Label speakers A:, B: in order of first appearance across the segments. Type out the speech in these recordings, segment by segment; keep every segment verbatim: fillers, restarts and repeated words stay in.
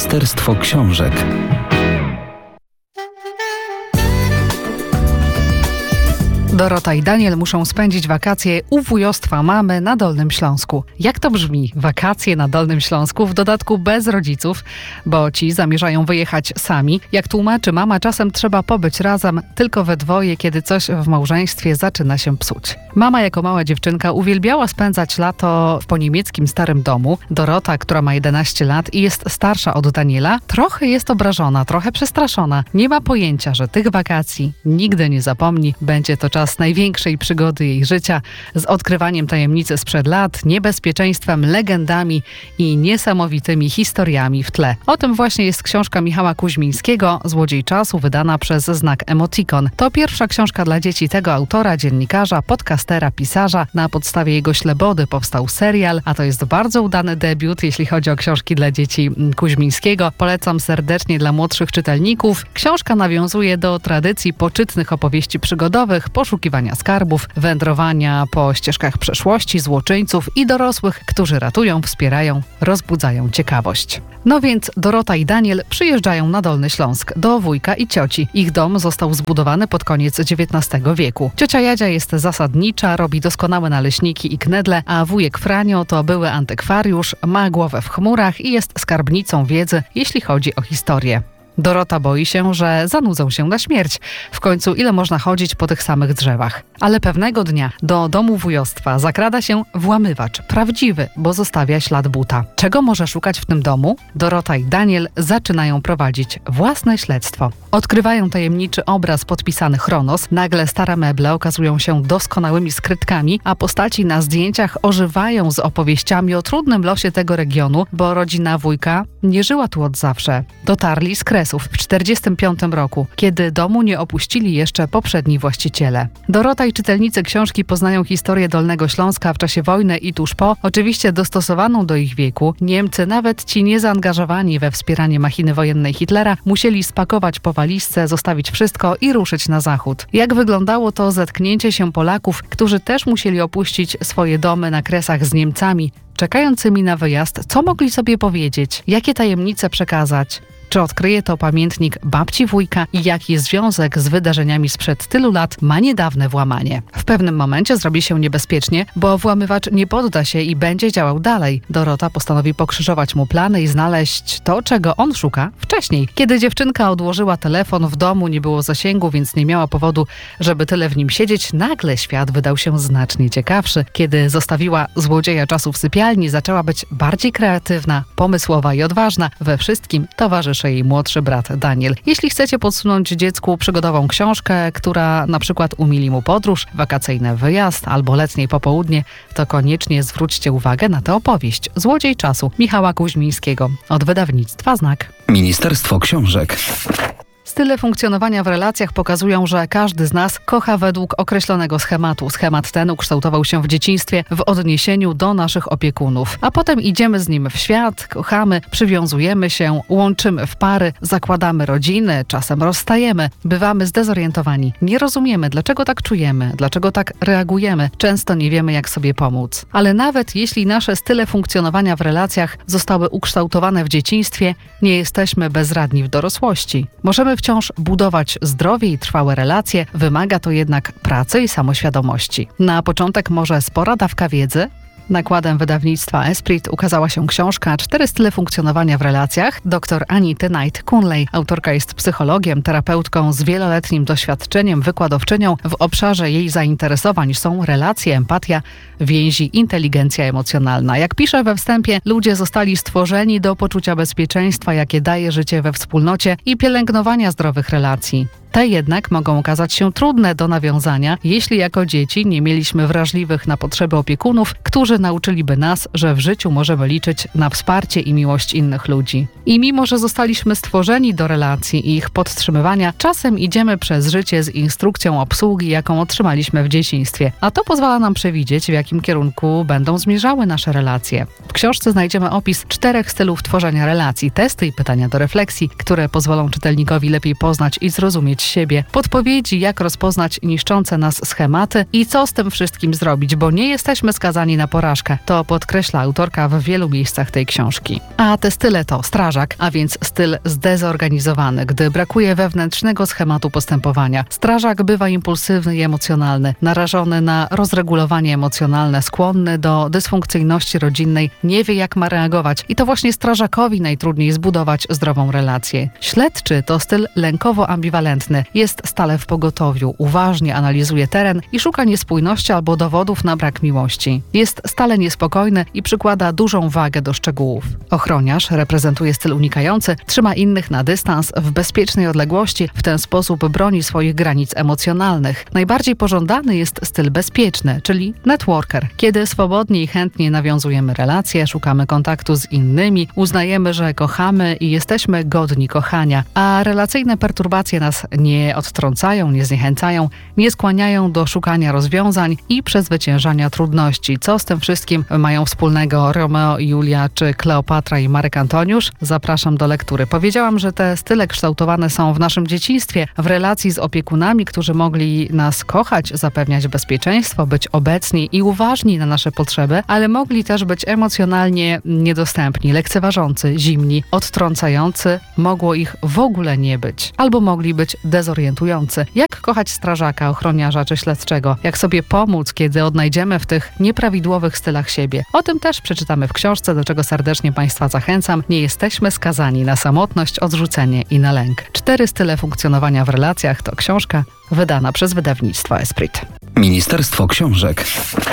A: Ministerstwo Książek.
B: Dorota i Daniel muszą spędzić wakacje u wujostwa mamy na Dolnym Śląsku. Jak to brzmi? Wakacje na Dolnym Śląsku, w dodatku bez rodziców, bo ci zamierzają wyjechać sami. Jak tłumaczy mama, czasem trzeba pobyć razem tylko we dwoje, kiedy coś w małżeństwie zaczyna się psuć. Mama jako mała dziewczynka uwielbiała spędzać lato w poniemieckim starym domu. Dorota, która ma jedenaście lat i jest starsza od Daniela, trochę jest obrażona, trochę przestraszona. Nie ma pojęcia, że tych wakacji nigdy nie zapomni. Będzie to czas największej przygody jej życia, z odkrywaniem tajemnicy sprzed lat, niebezpieczeństwem, legendami i niesamowitymi historiami w tle. O tym właśnie jest książka Michała Kuźmińskiego, Złodziej czasu, wydana przez Znak Emotikon. To pierwsza książka dla dzieci tego autora, dziennikarza, podcastera, pisarza. Na podstawie jego Ślebody powstał serial, a to jest bardzo udany debiut, jeśli chodzi o książki dla dzieci Kuźmińskiego. Polecam serdecznie dla młodszych czytelników. Książka nawiązuje do tradycji poczytnych opowieści przygodowych, poszukiwania skarbów, wędrowania po ścieżkach przeszłości, złoczyńców i dorosłych, którzy ratują, wspierają, rozbudzają ciekawość. No więc Dorota i Daniel przyjeżdżają na Dolny Śląsk do wujka i cioci. Ich dom został zbudowany pod koniec dziewiętnastego wieku. Ciocia Jadzia jest zasadnicza, robi doskonałe naleśniki i knedle, a wujek Franio to były antykwariusz, ma głowę w chmurach i jest skarbnicą wiedzy, jeśli chodzi o historię. Dorota boi się, że zanudzą się na śmierć. W końcu ile można chodzić po tych samych drzewach? Ale pewnego dnia do domu wujostwa zakrada się włamywacz, prawdziwy, bo zostawia ślad buta. Czego może szukać w tym domu? Dorota i Daniel zaczynają prowadzić własne śledztwo. Odkrywają tajemniczy obraz podpisany Chronos. Nagle stare meble okazują się doskonałymi skrytkami, a postaci na zdjęciach ożywają z opowieściami o trudnym losie tego regionu, bo rodzina wujka nie żyła tu od zawsze. Dotarli z Kresów w czterdziestym piątym roku, kiedy domu nie opuścili jeszcze poprzedni właściciele. Dorota i czytelnicy książki poznają historię Dolnego Śląska w czasie wojny i tuż po, oczywiście dostosowaną do ich wieku. Niemcy, nawet ci niezaangażowani we wspieranie machiny wojennej Hitlera, musieli spakować po walizce, zostawić wszystko i ruszyć na zachód. Jak wyglądało to zetknięcie się Polaków, którzy też musieli opuścić swoje domy na Kresach z Niemcami, czekającymi na wyjazd? Co mogli sobie powiedzieć? Jakie tajemnice przekazać? Czy odkryje to pamiętnik babci wujka i jaki związek z wydarzeniami sprzed tylu lat ma niedawne włamanie? W pewnym momencie zrobi się niebezpiecznie, bo włamywacz nie podda się i będzie działał dalej. Dorota postanowi pokrzyżować mu plany i znaleźć to, czego on szuka wcześniej. Kiedy dziewczynka odłożyła telefon, w domu nie było zasięgu, więc nie miała powodu, żeby tyle w nim siedzieć. Nagle świat wydał się znacznie ciekawszy. Kiedy zostawiła złodzieja czasu w sypialni, zaczęła być bardziej kreatywna, pomysłowa i odważna. We wszystkim towarzyszy jej młodszy brat Daniel. Jeśli chcecie podsunąć dziecku przygodową książkę, która na przykład umili mu podróż, wakacyjny wyjazd albo letnie popołudnie, to koniecznie zwróćcie uwagę na tę opowieść Złodziej czasu Michała Kuźmińskiego od wydawnictwa Znak.
A: Ministerstwo Książek.
B: Style funkcjonowania w relacjach pokazują, że każdy z nas kocha według określonego schematu. Schemat ten ukształtował się w dzieciństwie w odniesieniu do naszych opiekunów. A potem idziemy z nim w świat, kochamy, przywiązujemy się, łączymy w pary, zakładamy rodziny, czasem rozstajemy. Bywamy zdezorientowani. Nie rozumiemy, dlaczego tak czujemy, dlaczego tak reagujemy. Często nie wiemy, jak sobie pomóc. Ale nawet jeśli nasze style funkcjonowania w relacjach zostały ukształtowane w dzieciństwie, nie jesteśmy bezradni w dorosłości. Możemy wciąż budować zdrowie i trwałe relacje, wymaga to jednak pracy i samoświadomości. Na początek może spora dawka wiedzy. Nakładem wydawnictwa Esprit ukazała się książka Cztery style funkcjonowania w relacjach dr Anity Knight-Kunley. Autorka jest psychologiem, terapeutką z wieloletnim doświadczeniem, wykładowczynią. W obszarze jej zainteresowań są relacje, empatia, więzi, inteligencja emocjonalna. Jak pisze we wstępie, ludzie zostali stworzeni do poczucia bezpieczeństwa, jakie daje życie we wspólnocie i pielęgnowania zdrowych relacji. Te jednak mogą okazać się trudne do nawiązania, jeśli jako dzieci nie mieliśmy wrażliwych na potrzeby opiekunów, którzy nauczyliby nas, że w życiu możemy liczyć na wsparcie i miłość innych ludzi. I mimo, że zostaliśmy stworzeni do relacji i ich podtrzymywania, czasem idziemy przez życie z instrukcją obsługi, jaką otrzymaliśmy w dzieciństwie. A to pozwala nam przewidzieć, w jakim kierunku będą zmierzały nasze relacje. W książce znajdziemy opis czterech stylów tworzenia relacji, testy i pytania do refleksji, które pozwolą czytelnikowi lepiej poznać i zrozumieć wobec siebie, podpowiedzi, jak rozpoznać niszczące nas schematy i co z tym wszystkim zrobić, bo nie jesteśmy skazani na porażkę. To podkreśla autorka w wielu miejscach tej książki. A te style to strażak, a więc styl zdezorganizowany, gdy brakuje wewnętrznego schematu postępowania. Strażak bywa impulsywny i emocjonalny, narażony na rozregulowanie emocjonalne, skłonny do dysfunkcyjności rodzinnej, nie wie jak ma reagować i to właśnie strażakowi najtrudniej zbudować zdrową relację. Śledczy to styl lękowo-ambiwalentny, jest stale w pogotowiu, uważnie analizuje teren i szuka niespójności albo dowodów na brak miłości. Jest stale niespokojny i przykłada dużą wagę do szczegółów. Ochroniarz reprezentuje styl unikający, trzyma innych na dystans, w bezpiecznej odległości, w ten sposób broni swoich granic emocjonalnych. Najbardziej pożądany jest styl bezpieczny, czyli networker, kiedy swobodnie i chętnie nawiązujemy relacje, szukamy kontaktu z innymi, uznajemy, że kochamy i jesteśmy godni kochania, a relacyjne perturbacje nas nie odtrącają, nie zniechęcają, nie skłaniają do szukania rozwiązań i przezwyciężania trudności. Co z tym wszystkim mają wspólnego Romeo i Julia, czy Kleopatra i Marek Antoniusz? Zapraszam do lektury. Powiedziałam, że te style kształtowane są w naszym dzieciństwie, w relacji z opiekunami, którzy mogli nas kochać, zapewniać bezpieczeństwo, być obecni i uważni na nasze potrzeby, ale mogli też być emocjonalnie niedostępni, lekceważący, zimni, odtrącający, mogło ich w ogóle nie być. Albo mogli być dezorientujący. Jak kochać strażaka, ochroniarza czy śledczego? Jak sobie pomóc, kiedy odnajdziemy w tych nieprawidłowych stylach siebie? O tym też przeczytamy w książce, do czego serdecznie Państwa zachęcam. Nie jesteśmy skazani na samotność, odrzucenie i na lęk. Cztery style funkcjonowania w relacjach to książka wydana przez wydawnictwo Esprit.
A: Ministerstwo Książek.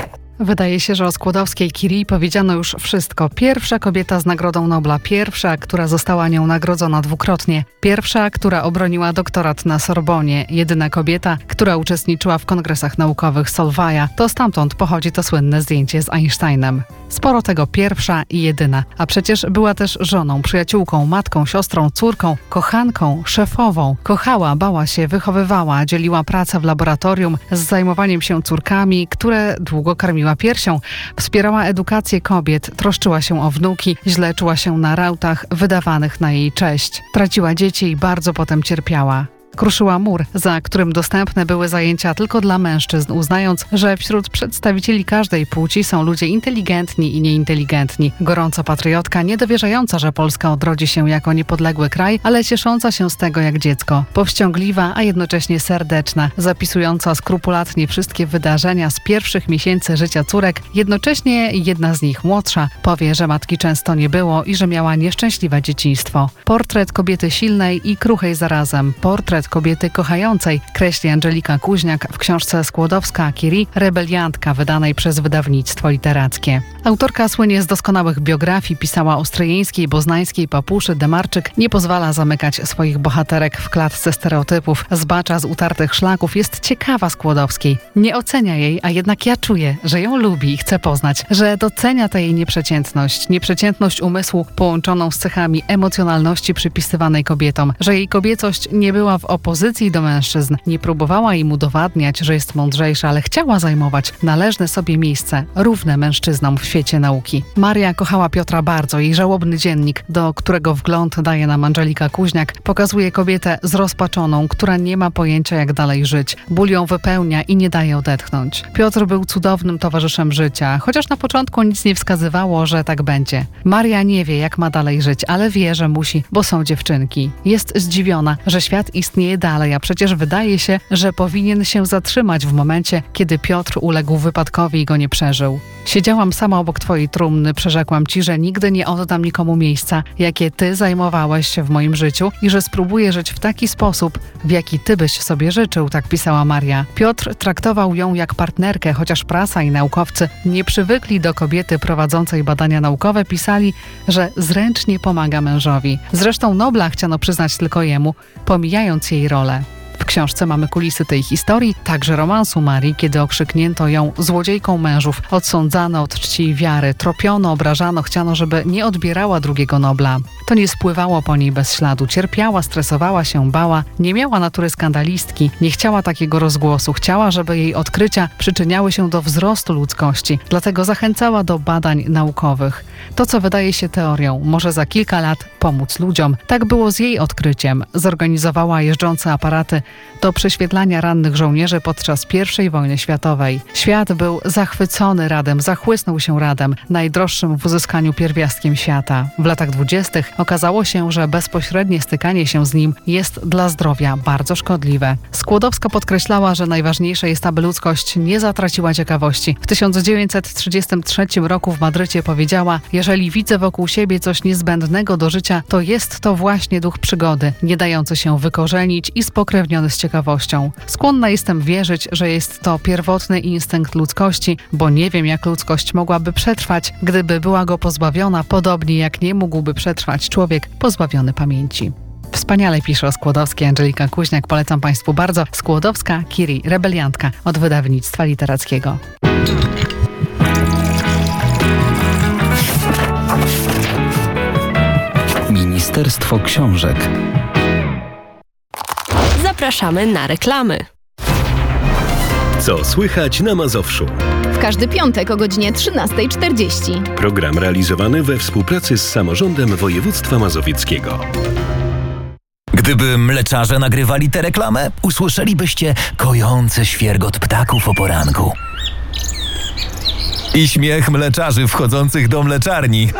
B: Wydaje się, że o Skłodowskiej-Curie powiedziano już wszystko. Pierwsza kobieta z Nagrodą Nobla, pierwsza, która została nią nagrodzona dwukrotnie, pierwsza, która obroniła doktorat na Sorbonie, jedyna kobieta, która uczestniczyła w kongresach naukowych Solvaya. To stamtąd pochodzi to słynne zdjęcie z Einsteinem. Sporo tego pierwsza i jedyna, a przecież była też żoną, przyjaciółką, matką, siostrą, córką, kochanką, szefową. Kochała, bała się, wychowywała, dzieliła pracę w laboratorium z zajmowaniem się córkami, które długo karmiła piersią, wspierała edukację kobiet, troszczyła się o wnuki, źle czuła się na rautach wydawanych na jej cześć. Traciła dzieci i bardzo potem cierpiała. Kruszyła mur, za którym dostępne były zajęcia tylko dla mężczyzn, uznając, że wśród przedstawicieli każdej płci są ludzie inteligentni i nieinteligentni. Gorąco patriotka, niedowierzająca, że Polska odrodzi się jako niepodległy kraj, ale ciesząca się z tego jak dziecko. Powściągliwa, a jednocześnie serdeczna, zapisująca skrupulatnie wszystkie wydarzenia z pierwszych miesięcy życia córek, jednocześnie jedna z nich, młodsza, powie, że matki często nie było i że miała nieszczęśliwe dzieciństwo. Portret kobiety silnej i kruchej zarazem. Portret kobiety kochającej, kreśli Angelika Kuźniak w książce Skłodowska-Curie Rebeliantka, wydanej przez wydawnictwo literackie. Autorka słynie z doskonałych biografii, pisała o stryjeńskiej, boznańskiej papuszy. Demarczyk nie pozwala zamykać swoich bohaterek w klatce stereotypów, zbacza z utartych szlaków, jest ciekawa Skłodowskiej. Nie ocenia jej, a jednak ja czuję, że ją lubi i chce poznać, że docenia tę jej nieprzeciętność, nieprzeciętność umysłu połączoną z cechami emocjonalności przypisywanej kobietom, że jej kobiecość nie była w opozycji do mężczyzn, nie próbowała im udowadniać, że jest mądrzejsza, ale chciała zajmować należne sobie miejsce, równe mężczyznom w świecie nauki. Maria kochała Piotra bardzo. Jej żałobny dziennik, do którego wgląd daje nam Angelika Kuźniak, pokazuje kobietę zrozpaczoną, która nie ma pojęcia jak dalej żyć. Ból ją wypełnia i nie daje odetchnąć. Piotr był cudownym towarzyszem życia, chociaż na początku nic nie wskazywało, że tak będzie. Maria nie wie, jak ma dalej żyć, ale wie, że musi, bo są dziewczynki. Jest zdziwiona, że świat istnieje dalej, a przecież wydaje się, że powinien się zatrzymać w momencie, kiedy Piotr uległ wypadkowi i go nie przeżył. Siedziałam sama obok twojej trumny, przyrzekłam ci, że nigdy nie oddam nikomu miejsca, jakie ty zajmowałeś w moim życiu i że spróbuję żyć w taki sposób, w jaki ty byś sobie życzył, tak pisała Maria. Piotr traktował ją jak partnerkę, chociaż prasa i naukowcy nie przywykli do kobiety prowadzącej badania naukowe, pisali, że zręcznie pomaga mężowi. Zresztą Nobla chciano przyznać tylko jemu, pomijając jej rolę. W książce mamy kulisy tej historii, także romansu Marii, kiedy okrzyknięto ją złodziejką mężów, odsądzano od czci i wiary, tropiono, obrażano, chciano, żeby nie odbierała drugiego Nobla. To nie spływało po niej bez śladu, cierpiała, stresowała się, bała, nie miała natury skandalistki, nie chciała takiego rozgłosu, chciała, żeby jej odkrycia przyczyniały się do wzrostu ludzkości, dlatego zachęcała do badań naukowych. To, co wydaje się teorią, może za kilka lat pomóc ludziom. Tak było z jej odkryciem. Zorganizowała jeżdżące aparaty do prześwietlania rannych żołnierzy podczas pierwszej wojny światowej. Świat był zachwycony radem, zachłysnął się radem, najdroższym w uzyskaniu pierwiastkiem świata. W latach dwudziestych okazało się, że bezpośrednie stykanie się z nim jest dla zdrowia bardzo szkodliwe. Skłodowska podkreślała, że najważniejsze jest, aby ludzkość nie zatraciła ciekawości. W tysiąc dziewięćset trzydziestym trzecim roku w Madrycie powiedziała: jeżeli widzę wokół siebie coś niezbędnego do życia, to jest to właśnie duch przygody, nie dający się wykorzenić i spokrewniony z ciekawością. Skłonna jestem wierzyć, że jest to pierwotny instynkt ludzkości, bo nie wiem, jak ludzkość mogłaby przetrwać, gdyby była go pozbawiona, podobnie jak nie mógłby przetrwać człowiek pozbawiony pamięci. Wspaniale pisze o Skłodowskiej Angelika Kuźniak. Polecam Państwu bardzo. Skłodowska, Kiri, rebeliantka od wydawnictwa literackiego.
A: Ministerstwo Książek.
C: Zapraszamy na reklamy.
D: Co słychać na Mazowszu?
E: W każdy piątek o godzinie trzynasta czterdzieści.
D: Program realizowany we współpracy z Samorządem Województwa Mazowieckiego.
F: Gdyby mleczarze nagrywali tę reklamę, usłyszelibyście kojący świergot ptaków o poranku. I śmiech mleczarzy wchodzących do mleczarni.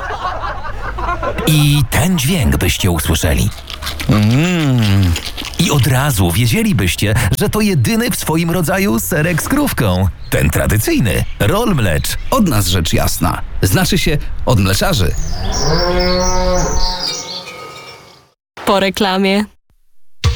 F: I ten dźwięk byście usłyszeli. Mm. I od razu wiedzielibyście, że to jedyny w swoim rodzaju serek z krówką. Ten tradycyjny, Roll Mlecz.
A: Od nas rzecz jasna. Znaczy się od mleczarzy.
C: Po reklamie.